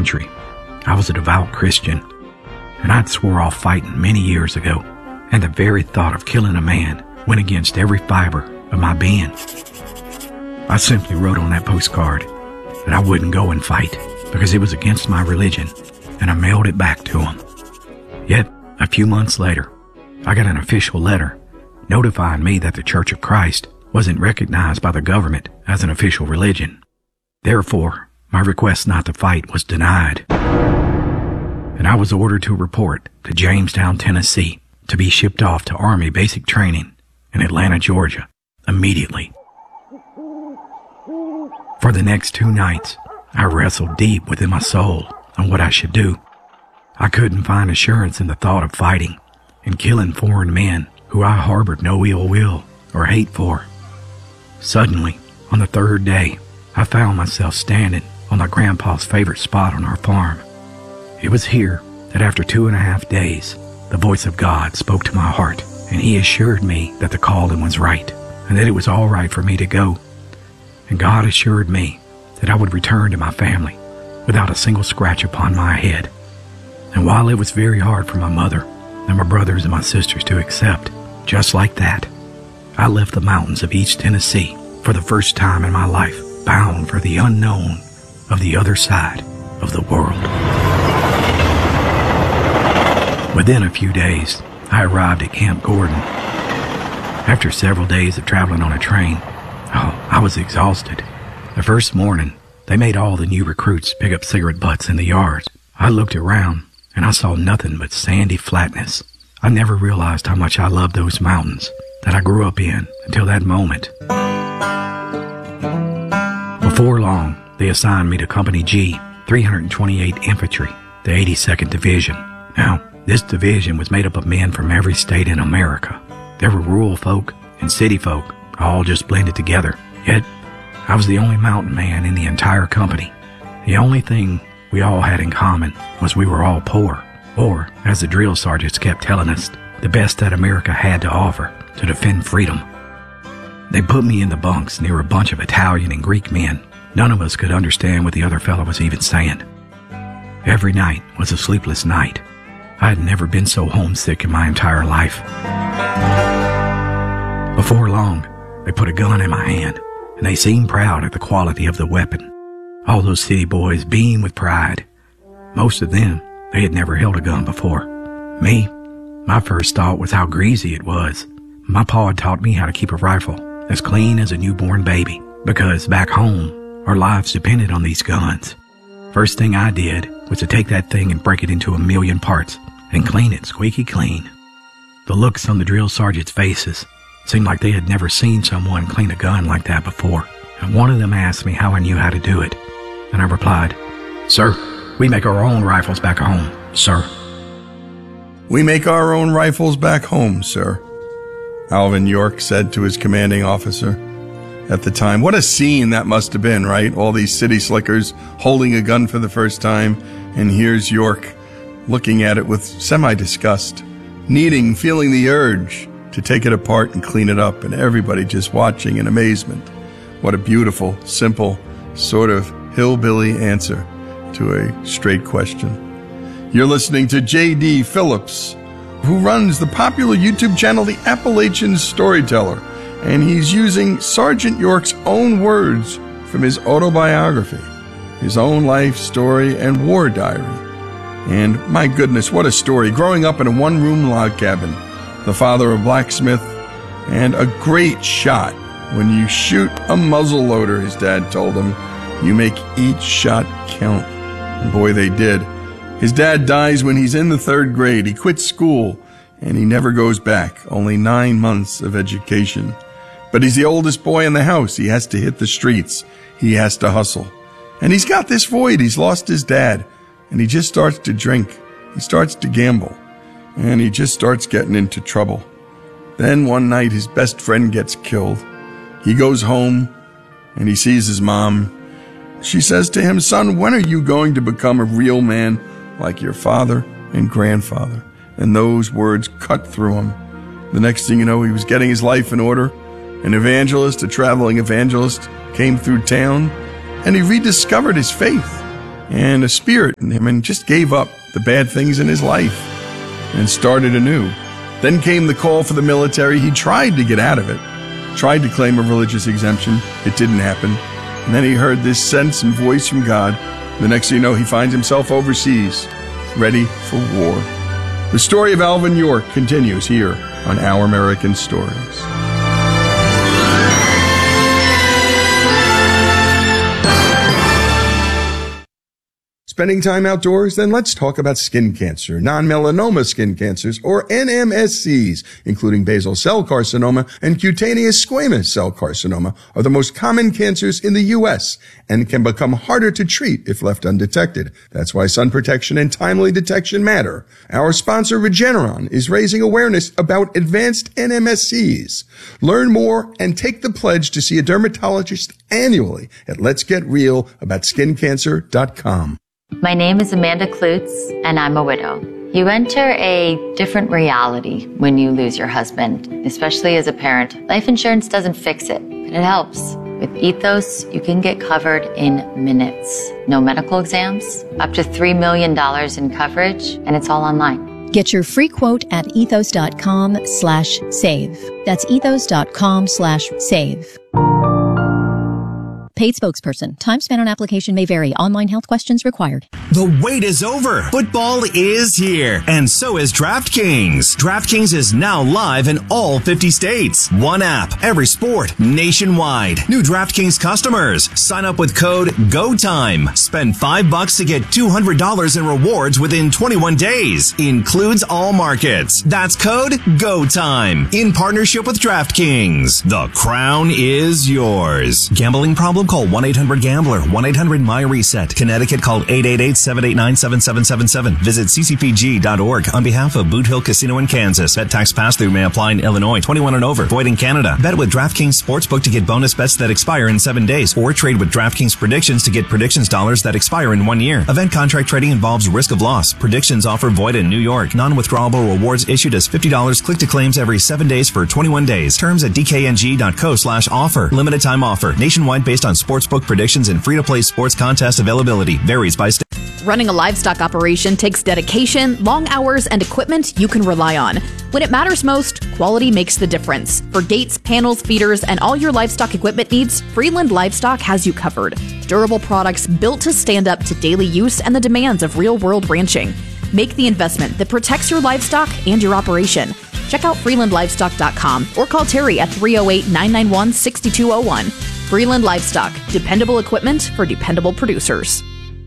country. I was a devout Christian, and I'd swore off fighting many years ago, and the very thought of killing a man went against every fiber of my being. I simply wrote on that postcard that I wouldn't go and fight because it was against my religion, and I mailed it back to him. Yet, a few months later, I got an official letter notifying me that the Church of Christ wasn't recognized by the government as an official religion. Therefore, my request not to fight was denied, and I was ordered to report to Jamestown, Tennessee, to be shipped off to Army basic training in Atlanta, Georgia, immediately. For the next 2 nights, I wrestled deep within my soul on what I should do. I couldn't find assurance in the thought of fighting and killing foreign men who I harbored no ill will or hate for. Suddenly, on the 3rd day, I found myself standing on my grandpa's favorite spot on our farm. It was here that after 2.5 days, the voice of God spoke to my heart, and he assured me that the calling was right and that it was all right for me to go. And God assured me that I would return to my family without a single scratch upon my head. And while it was very hard for my mother and my brothers and my sisters to accept, just like that, I left the mountains of East Tennessee for the first time in my life, bound for the unknown of the other side of the world. Within a few days, I arrived at Camp Gordon. After several days of traveling on a train, I was exhausted. The first morning, they made all the new recruits pick up cigarette butts in the yards. I looked around, and I saw nothing but sandy flatness. I never realized how much I loved those mountains that I grew up in until that moment. Before long, they assigned me to Company G, 328 Infantry, the 82nd Division. Now, this division was made up of men from every state in America. There were rural folk and city folk, all just blended together. Yet, I was the only mountain man in the entire company. The only thing we all had in common was we were all poor, or, as the drill sergeants kept telling us, the best that America had to offer to defend freedom. They put me in the bunks near a bunch of Italian and Greek men. None of us could understand what the other fellow was even saying. Every night was a sleepless night. I had never been so homesick in my entire life. Before long, they put a gun in my hand, and they seemed proud at the quality of the weapon. All those city boys beamed with pride. Most of them, they had never held a gun before. Me, my first thought was how greasy it was. My pa had taught me how to keep a rifle as clean as a newborn baby, because back home, our lives depended on these guns. First thing I did was to take that thing and break it into a million parts and clean it squeaky clean. The looks on the drill sergeants' faces seemed like they had never seen someone clean a gun like that before, and one of them asked me how I knew how to do it, and I replied, "Sir, we make our own rifles back home, sir." "We make our own rifles back home, sir," Alvin York said to his commanding officer. At the time, what a scene that must have been, right? All these city slickers holding a gun for the first time, and here's York looking at it with semi-disgust, feeling the urge to take it apart and clean it up, and everybody just watching in amazement. What a beautiful, simple, sort of hillbilly answer to a straight question. You're listening to J.D. Phillips, who runs the popular YouTube channel The Appalachian Storyteller, and he's using Sergeant York's own words from his autobiography, his own life story and war diary. And my goodness, what a story. Growing up in a one-room log cabin, the father a blacksmith, and a great shot. When you shoot a muzzle loader, his dad told him, you make each shot count. And boy, they did. His dad dies when he's in the 3rd grade. He quits school, and he never goes back. Only 9 months of education. But he's the oldest boy in the house. He has to hit the streets. He has to hustle. And he's got this void. He's lost his dad. And he just starts to drink. He starts to gamble. And he just starts getting into trouble. Then one night his best friend gets killed. He goes home and he sees his mom. She says to him, "Son, when are you going to become a real man like your father and grandfather?" And those words cut through him. The next thing you know, he was getting his life in order. An evangelist, a traveling evangelist, came through town, and he rediscovered his faith. and a spirit in him and just gave up the bad things in his life and started anew. Then came the call for the military. He tried to get out of it, tried to claim a religious exemption. It didn't happen. And then he heard this sense and voice from God. The next thing you know, he finds himself overseas, ready for war. The story of Alvin York continues here on Our American Stories. Spending time outdoors? Then let's talk about skin cancer. Non-melanoma skin cancers, or NMSCs, including basal cell carcinoma and cutaneous squamous cell carcinoma, are the most common cancers in the U.S. and can become harder to treat if left undetected. That's why sun protection and timely detection matter. Our sponsor, Regeneron, is raising awareness about advanced NMSCs. Learn more and take the pledge to see a dermatologist annually at letsgetrealaboutSkinCancer.com. My name is Amanda Klutz, and I'm a widow. You enter a different reality when you lose your husband, especially as a parent. Life insurance doesn't fix it, but it helps. With Ethos, you can get covered in minutes. No medical exams, up to $3 million in coverage, and it's all online. Get your free quote at ethos.com/save. That's ethos.com/save. Paid spokesperson. Time spent on application may vary. Online health questions required. The wait is over. Football is here. And so is DraftKings. DraftKings is now live in all 50 states. One app, every sport, nationwide. New DraftKings customers. Sign up with code GOTIME. Spend $5 to get $200 in rewards within 21 days. Includes all markets. That's code GOTIME. In partnership with DraftKings. The crown is yours. Gambling problem? Call 1-800-GAMBLER. 1-800-MY-RESET. Connecticut, call 888-789-7777. Visit ccpg.org. On behalf of Boot Hill Casino in Kansas. Bet tax pass-through may apply in Illinois. 21 and over. Void in Canada. Bet with DraftKings Sportsbook to get bonus bets that expire in 7 days. Or trade with DraftKings Predictions to get predictions dollars that expire in 1 year. Event contract trading involves risk of loss. Predictions offer void in New York. Non-withdrawable rewards issued as $50 click to claims every 7 days for 21 days. Terms at dkng.co/offer. Limited time offer. Nationwide based on sportsbook predictions and free-to-play sports contest availability. Varies by state. Running a livestock operation takes dedication, long hours, and equipment you can rely on. When it matters most, quality makes the difference. For gates, panels, feeders, and all your livestock equipment needs, Freeland Livestock has you covered. Durable products built to stand up to daily use and the demands of real-world ranching. Make the investment that protects your livestock and your operation. Check out freelandlivestock.com or call Terry at 308-991-6201. Freeland Livestock, dependable equipment for dependable producers.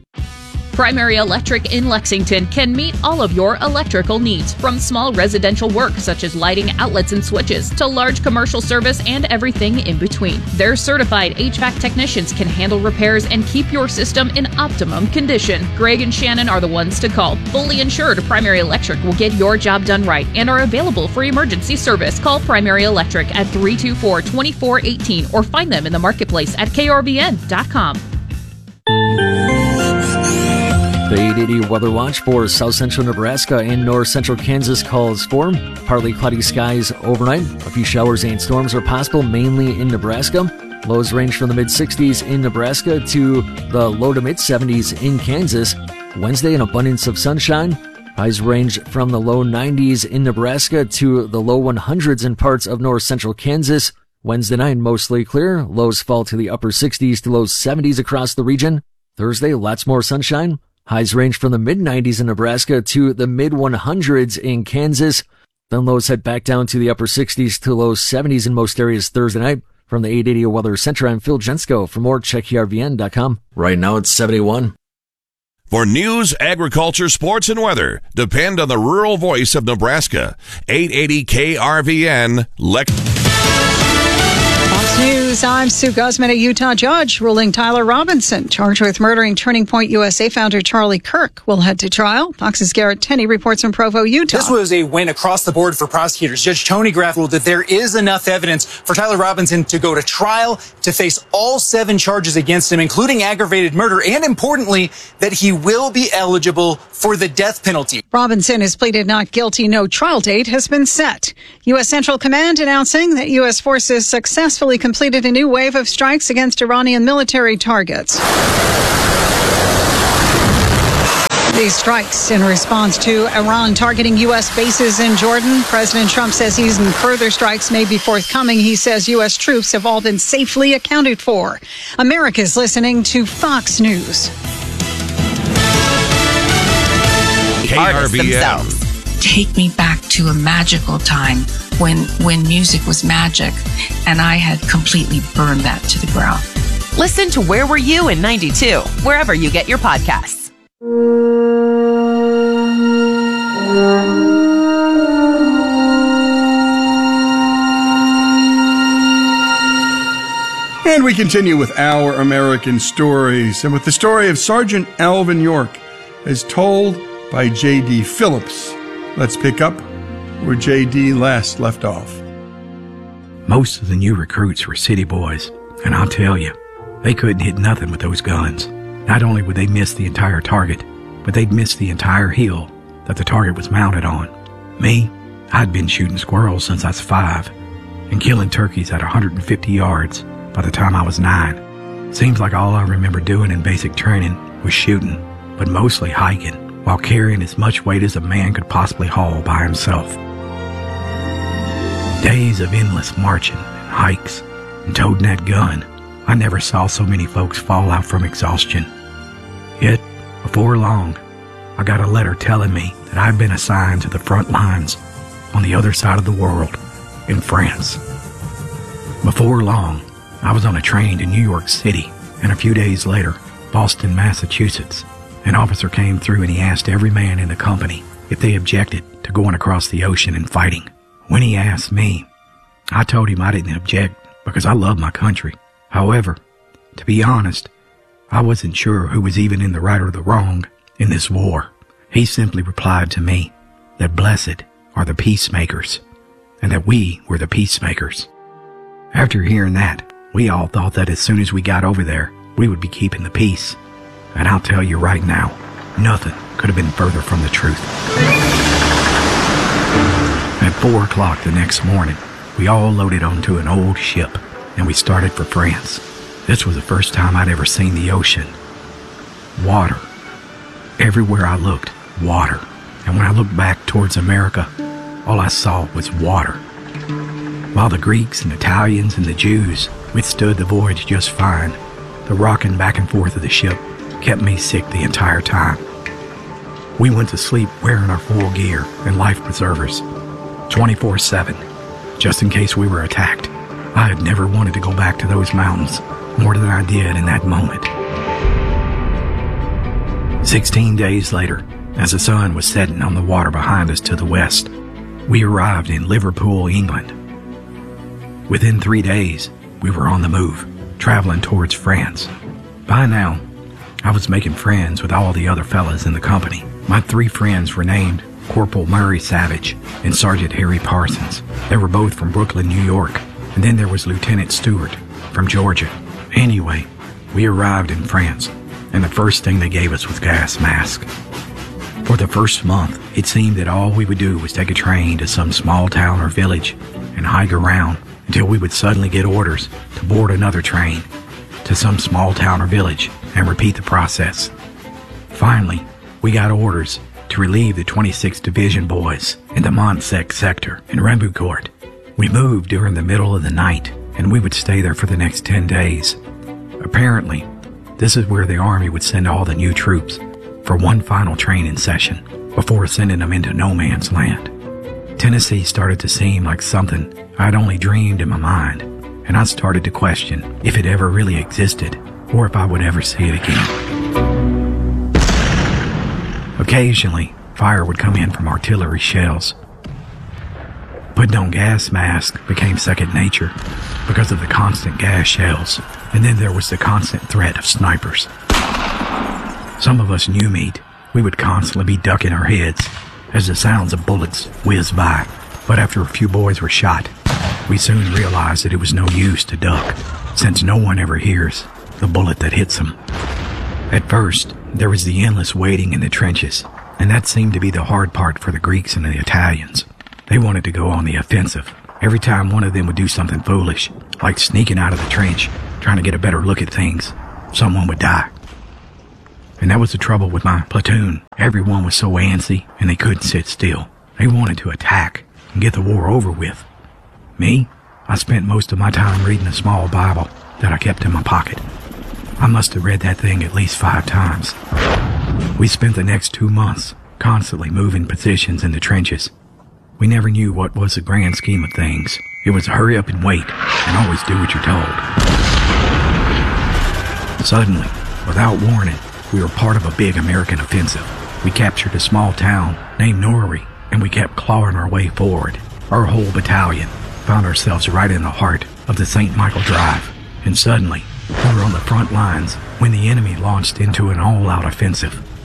Primary Electric in Lexington can meet all of your electrical needs, from small residential work such as lighting, outlets, and switches, to large commercial service and everything in between. Their certified HVAC technicians can handle repairs and keep your system in optimum condition. Greg and Shannon are the ones to call. Fully insured, Primary Electric will get your job done right and are available for emergency service. Call Primary Electric at 324-2418 or find them in the marketplace at krvn.com. The 880 Weather Watch for South Central Nebraska and North Central Kansas calls for partly cloudy skies overnight. A few showers and storms are possible, mainly in Nebraska. Lows range from the mid-60s in Nebraska to the low to mid-70s in Kansas. Wednesday, an abundance of sunshine. Highs range from the low 90s in Nebraska to the low 100s in parts of North Central Kansas. Wednesday night, mostly clear. Lows fall to the upper 60s to low 70s across the region. Thursday, lots more sunshine. Highs range from the mid-90s in Nebraska to the mid-100s in Kansas. Then lows head back down to the upper 60s to low 70s in most areas Thursday night. From the 880 Weather Center, I'm Phil Jensko. For more, check krvn.com. Right now, it's 71. For news, agriculture, sports, and weather, depend on the rural voice of Nebraska. 880 KRVN, Fox News, I'm Sue Guzman. A Utah judge ruling Tyler Robinson, charged with murdering Turning Point USA founder Charlie Kirk, will head to trial. Fox's Garrett Tenney reports from Provo, Utah. This was a win across the board for prosecutors. Judge Tony Graff ruled that there is enough evidence for Tyler Robinson to go to trial, to face all 7 charges against him, including aggravated murder, and importantly, that he will be eligible for the death penalty. Robinson has pleaded not guilty. No trial date has been set. U.S. Central Command announcing that U.S. forces successfully completed a new wave of strikes against Iranian military targets. These strikes in response to Iran targeting U.S. bases in Jordan. President Trump says even further strikes may be forthcoming. He says U.S. troops have all been safely accounted for. America's listening to Fox News. Artists themselves. Take me back to a magical time when music was magic, and I had completely burned that to the ground. Listen to Where Were You in 92, wherever you get your podcasts. And we continue with Our American Stories, and with the story of Sergeant Alvin York as told by J.D. Phillips. Let's pick up where J.D. last left off. Most of the new recruits were city boys, and I'll tell you, they couldn't hit nothing with those guns. Not only would they miss the entire target, but they'd miss the entire hill that the target was mounted on. Me, I'd been shooting squirrels since I was 5, and killing turkeys at 150 yards by the time I was 9. Seems like all I remember doing in basic training was shooting, but mostly hiking, while carrying as much weight as a man could possibly haul by himself. Days of endless marching and hikes and toting that gun. I never saw so many folks fall out from exhaustion. Yet, before long, I got a letter telling me that I'd been assigned to the front lines on the other side of the world, in France. Before long, I was on a train to New York City, and a few days later, Boston, Massachusetts. An officer came through and he asked every man in the company if they objected to going across the ocean and fighting. When he asked me, I told him I didn't object because I love my country. However, to be honest, I wasn't sure who was even in the right or the wrong in this war. He simply replied to me that blessed are the peacemakers, and that we were the peacemakers. After hearing that, we all thought that as soon as we got over there, we would be keeping the peace. And I'll tell you right now, nothing could have been further from the truth. At 4 o'clock the next morning, we all loaded onto an old ship, and we started for France. This was the first time I'd ever seen the ocean. Water. Everywhere I looked, water. And when I looked back towards America, all I saw was water. While the Greeks and Italians and the Jews withstood the voyage just fine, the rocking back and forth of the ship kept me sick the entire time. We went to sleep wearing our full gear and life preservers, 24/7, just in case we were attacked. I had never wanted to go back to those mountains more than I did in that moment. 16 days later, as the sun was setting on the water behind us to the west, we arrived in Liverpool, England. Within 3 days, we were on the move, traveling towards France. By now, I was making friends with all the other fellas in the company. My 3 friends were named Corporal Murray Savage and Sergeant Harry Parsons. They were both from Brooklyn, New York. And then there was Lieutenant Stewart from Georgia. Anyway, we arrived in France, and the first thing they gave us was gas masks. For the first month, it seemed that all we would do was take a train to some small town or village and hike around until we would suddenly get orders to board another train to some small town or village and repeat the process. Finally, we got orders to relieve the 26th Division boys in the Montsec sector in Rambouillet. We moved during the middle of the night, and we would stay there for the next 10 days. Apparently, this is where the Army would send all the new troops for one final training session before sending them into no man's land. Tennessee started to seem like something I'd only dreamed in my mind, and I started to question if it ever really existed or if I would ever see it again. Occasionally, fire would come in from artillery shells. Putting on gas masks became second nature because of the constant gas shells, and then there was the constant threat of snipers. Some of us new meat, we would constantly be ducking our heads as the sounds of bullets whizzed by, but after a few boys were shot, we soon realized that it was no use to duck, since no one ever hears the bullet that hits them. At first, there was the endless waiting in the trenches, and that seemed to be the hard part for the Greeks and the Italians. They wanted to go on the offensive. Every time one of them would do something foolish, like sneaking out of the trench, trying to get a better look at things, someone would die. And that was the trouble with my platoon. Everyone was so antsy, and they couldn't sit still. They wanted to attack and get the war over with. Me? I spent most of my time reading a small Bible that I kept in my pocket. I must have read that thing at least 5 times. We spent the next 2 months constantly moving positions in the trenches. We never knew what was the grand scheme of things. It was hurry up and wait, and always do what you're told. Suddenly, without warning, we were part of a big American offensive. We captured a small town named Norrie, and we kept clawing our way forward. Our whole battalion found ourselves right in the heart of the St. Michael Drive, and suddenly, we were on the front lines when the enemy launched into an all-out offensive.